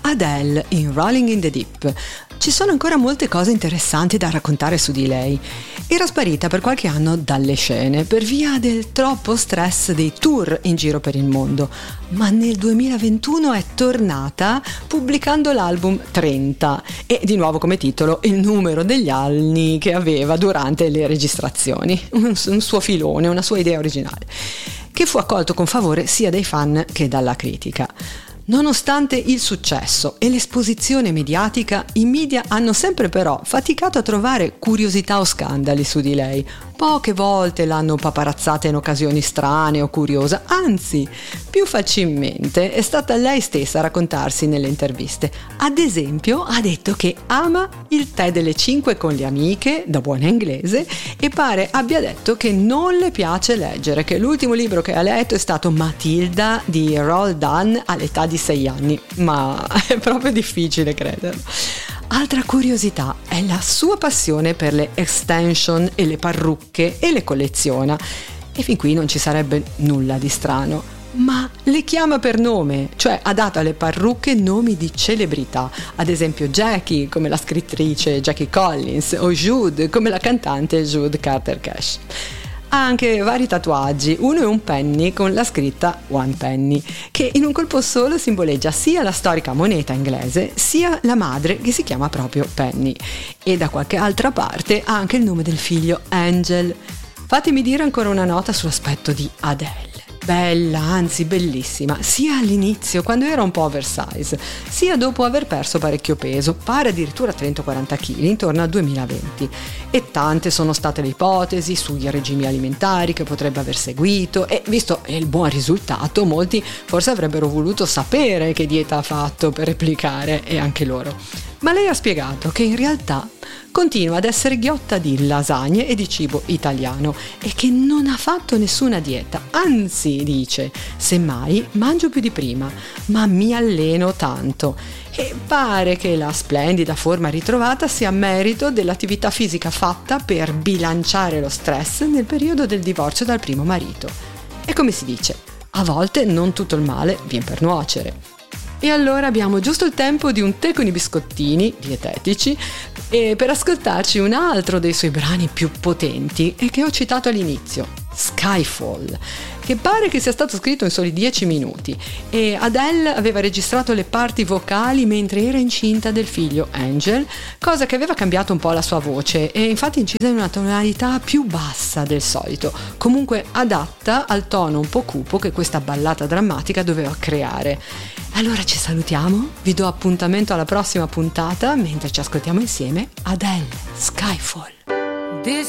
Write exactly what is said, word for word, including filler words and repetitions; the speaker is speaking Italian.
Adele in Rolling in the Deep. Ci sono ancora molte cose interessanti da raccontare su di lei. Era sparita per qualche anno dalle scene per via del troppo stress dei tour in giro per il mondo, ma nel duemilaventuno è tornata pubblicando l'album trenta e di nuovo come titolo il numero degli anni che aveva durante le registrazioni, un, un suo filone, una sua idea originale, che fu accolto con favore sia dai fan che dalla critica. Nonostante il successo e l'esposizione mediatica, i media hanno sempre però faticato a trovare curiosità o scandali su di lei. Poche volte l'hanno paparazzata in occasioni strane o curiose, anzi, più facilmente è stata lei stessa a raccontarsi nelle interviste. Ad esempio, ha detto che ama il tè delle cinque con le amiche, da buona inglese, e pare abbia detto che non le piace leggere, che l'ultimo libro che ha letto è stato Matilda di Roald Dahl all'età di sei anni, ma è proprio difficile crederlo. Altra curiosità è la sua passione per le extension e le parrucche e le colleziona, e fin qui non ci sarebbe nulla di strano, ma le chiama per nome, cioè ha dato alle parrucche nomi di celebrità, ad esempio Jackie come la scrittrice Jackie Collins o Jude come la cantante Jude Carter Cash. Ha anche vari tatuaggi, uno è un penny con la scritta One Penny, che in un colpo solo simboleggia sia la storica moneta inglese sia la madre che si chiama proprio Penny, e da qualche altra parte ha anche il nome del figlio Angel. Fatemi dire ancora una nota sull'aspetto di Adele. Bella, anzi bellissima, sia all'inizio quando era un po' oversize, sia dopo aver perso parecchio peso, pare addirittura trecentoquaranta chili intorno al duemilaventi, e tante sono state le ipotesi sui regimi alimentari che potrebbe aver seguito, e visto il buon risultato molti forse avrebbero voluto sapere che dieta ha fatto per replicare, e anche loro. Ma lei ha spiegato che in realtà continua ad essere ghiotta di lasagne e di cibo italiano e che non ha fatto nessuna dieta, anzi dice, semmai mangio più di prima, ma mi alleno tanto, e pare che la splendida forma ritrovata sia merito dell'attività fisica fatta per bilanciare lo stress nel periodo del divorzio dal primo marito. E come si dice, a volte non tutto il male viene per nuocere. E allora abbiamo giusto il tempo di un tè con i biscottini dietetici e per ascoltarci un altro dei suoi brani più potenti e che ho citato all'inizio, Skyfall, che pare che sia stato scritto in soli dieci minuti, e Adele aveva registrato le parti vocali mentre era incinta del figlio Angel, cosa che aveva cambiato un po' la sua voce e infatti incisa in una tonalità più bassa del solito, comunque adatta al tono un po' cupo che questa ballata drammatica doveva creare. Allora ci salutiamo, vi do appuntamento alla prossima puntata mentre ci ascoltiamo insieme Adele, Skyfall.